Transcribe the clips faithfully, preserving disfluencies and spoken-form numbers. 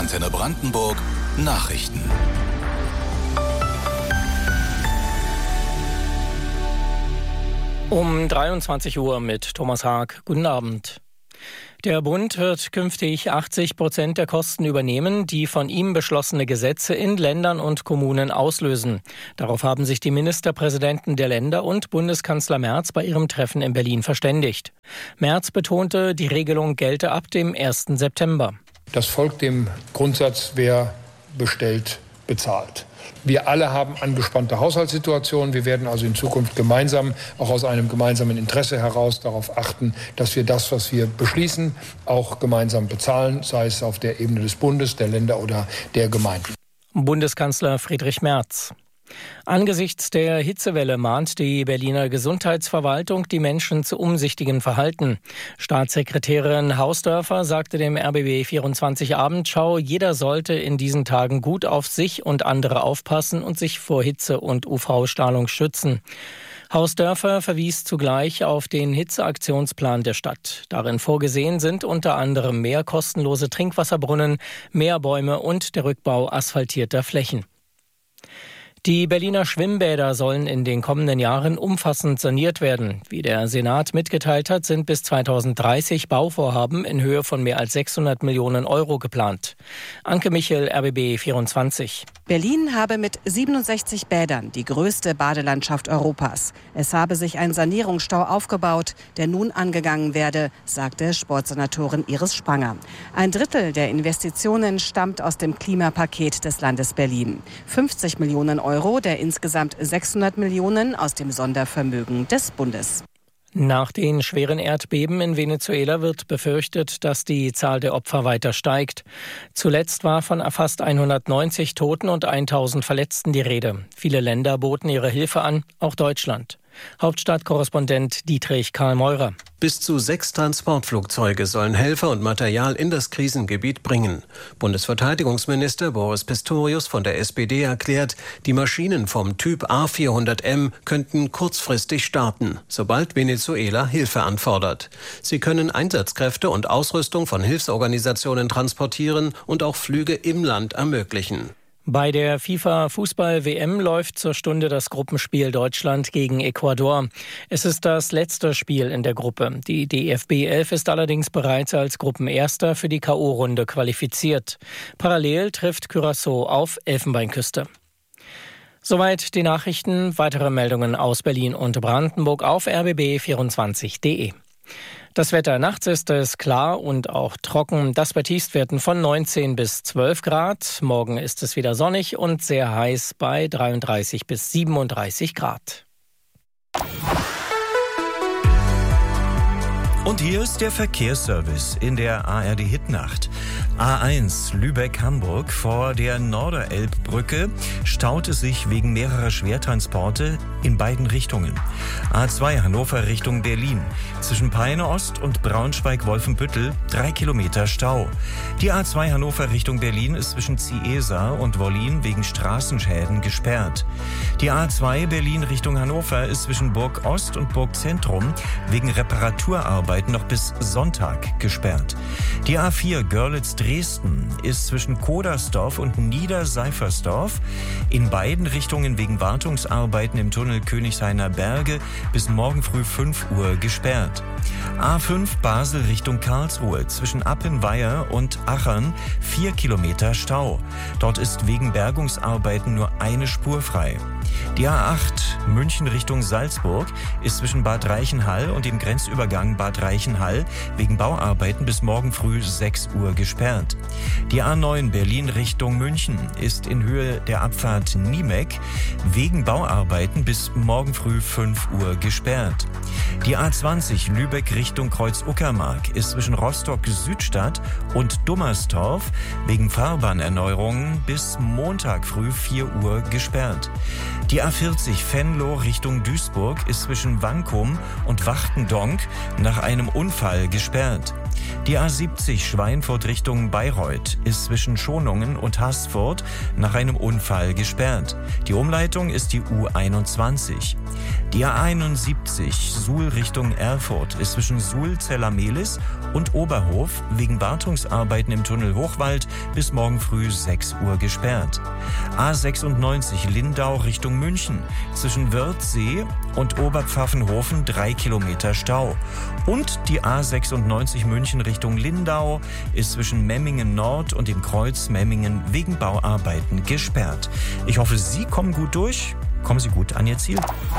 Antenne Brandenburg Nachrichten. Um dreiundzwanzig Uhr mit Thomas Haag. Guten Abend. Der Bund wird künftig achtzig Prozent der Kosten übernehmen, die von ihm beschlossene Gesetze in Ländern und Kommunen auslösen. Darauf haben sich die Ministerpräsidenten der Länder und Bundeskanzler Merz bei ihrem Treffen in Berlin verständigt. Merz betonte, die Regelung gelte ab dem ersten September. Das folgt dem Grundsatz, wer bestellt, bezahlt. Wir alle haben angespannte Haushaltssituationen. Wir werden also in Zukunft gemeinsam, auch aus einem gemeinsamen Interesse heraus, darauf achten, dass wir das, was wir beschließen, auch gemeinsam bezahlen, sei es auf der Ebene des Bundes, der Länder oder der Gemeinden. Bundeskanzler Friedrich Merz. Angesichts der Hitzewelle mahnt die Berliner Gesundheitsverwaltung die Menschen zu umsichtigem Verhalten. Staatssekretärin Hausdörfer sagte dem R B B vierundzwanzig Abendschau, jeder sollte in diesen Tagen gut auf sich und andere aufpassen und sich vor Hitze und U V-Strahlung schützen. Hausdörfer verwies zugleich auf den Hitzeaktionsplan der Stadt. Darin vorgesehen sind unter anderem mehr kostenlose Trinkwasserbrunnen, mehr Bäume und der Rückbau asphaltierter Flächen. Die Berliner Schwimmbäder sollen in den kommenden Jahren umfassend saniert werden. Wie der Senat mitgeteilt hat, sind bis zweitausenddreißig Bauvorhaben in Höhe von mehr als sechshundert Millionen Euro geplant. Anke Michel, R B B vierundzwanzig. Berlin habe mit siebenundsechzig Bädern die größte Badelandschaft Europas. Es habe sich ein Sanierungsstau aufgebaut, der nun angegangen werde, sagte Sportsenatorin Iris Spranger. Ein Drittel der Investitionen stammt aus dem Klimapaket des Landes Berlin. fünfzig Millionen Euro der insgesamt sechshundert Millionen aus dem Sondervermögen des Bundes. Nach den schweren Erdbeben in Venezuela wird befürchtet, dass die Zahl der Opfer weiter steigt. Zuletzt war von fast hundertneunzig Toten und tausend Verletzten die Rede. Viele Länder boten ihre Hilfe an, auch Deutschland. Hauptstadtkorrespondent Dietrich Karl Meurer. Bis zu sechs Transportflugzeuge sollen Helfer und Material in das Krisengebiet bringen. Bundesverteidigungsminister Boris Pistorius von der S P D erklärt, die Maschinen vom Typ A vierhundert M könnten kurzfristig starten, sobald Venezuela Hilfe anfordert. Sie können Einsatzkräfte und Ausrüstung von Hilfsorganisationen transportieren und auch Flüge im Land ermöglichen. Bei der FIFA-Fußball-W M läuft zur Stunde das Gruppenspiel Deutschland gegen Ecuador. Es ist das letzte Spiel in der Gruppe. Die D F B elf ist allerdings bereits als Gruppenerster für die K O-Runde qualifiziert. Parallel trifft Curaçao auf Elfenbeinküste. Soweit die Nachrichten. Weitere Meldungen aus Berlin und Brandenburg auf r b b vierundzwanzig punkt d e. Das Wetter nachts ist es klar und auch trocken. Das bei Tiefstwerten von neunzehn bis zwölf Grad. Morgen ist es wieder sonnig und sehr heiß bei dreiunddreißig bis siebenunddreißig Grad. Und hier ist der Verkehrsservice in der A R D-Hitnacht. A eins Lübeck-Hamburg vor der Norderelbbrücke staut es sich wegen mehrerer Schwertransporte in beiden Richtungen. A zwei Hannover Richtung Berlin. Zwischen Peine Ost und Braunschweig-Wolfenbüttel drei Kilometer Stau. Die A zwei Hannover Richtung Berlin ist zwischen Ziesa und Wollin wegen Straßenschäden gesperrt. Die A zwei Berlin Richtung Hannover ist zwischen Burg Ost und Burg Zentrum wegen Reparaturarbeiten noch bis Sonntag gesperrt. Die A vier Görlitz-Dresden ist zwischen Kodersdorf und Niederseifersdorf in beiden Richtungen wegen Wartungsarbeiten im Tunnel Königshainer Berge bis morgen früh fünf Uhr gesperrt. A fünf Basel Richtung Karlsruhe zwischen Appenweier und Achern vier Kilometer Stau. Dort ist wegen Bergungsarbeiten nur eine Spur frei. Die A acht München Richtung Salzburg ist zwischen Bad Reichenhall und dem Grenzübergang Bad Reichenhall wegen Bauarbeiten bis morgen früh sechs Uhr gesperrt. Die A neun Berlin Richtung München ist in Höhe der Abfahrt Niemeck wegen Bauarbeiten bis morgen früh fünf Uhr gesperrt. Die A zwanzig Lübeck Richtung Kreuz-Uckermark ist zwischen Rostock-Südstadt und Dummerstorf wegen Fahrbahnerneuerungen bis Montag früh vier Uhr gesperrt. Die A vierzig Venlo Richtung Duisburg ist zwischen Wankum und Wachtendonk nach einem Unfall gesperrt. Die A siebzig Schweinfurt Richtung Bayreuth ist zwischen Schonungen und Haßfurt nach einem Unfall gesperrt. Die Umleitung ist die U einundzwanzig. Die A einundsiebzig Suhl Richtung Erfurt ist zwischen Suhl-Zella-Mehlis und Oberhof wegen Wartungsarbeiten im Tunnel Hochwald bis morgen früh sechs Uhr gesperrt. A sechsundneunzig Lindau Richtung München zwischen Wörthsee und Oberpfaffenhofen drei Kilometer Stau. Und die A sechsundneunzig München Richtung Lindau ist zwischen Memmingen Nord und dem Kreuz Memmingen wegen Bauarbeiten gesperrt. Ich hoffe, Sie kommen gut durch. Kommen Sie gut an Ihr Ziel.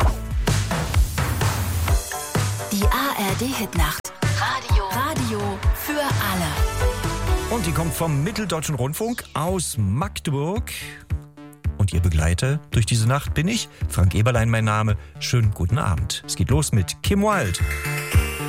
Die A R D-Hitnacht. Radio. Radio für alle. Und die kommt vom Mitteldeutschen Rundfunk aus Magdeburg. Und Ihr Begleiter durch diese Nacht bin ich, Frank Eberlein mein Name. Schönen guten Abend. Es geht los mit Kim Wilde.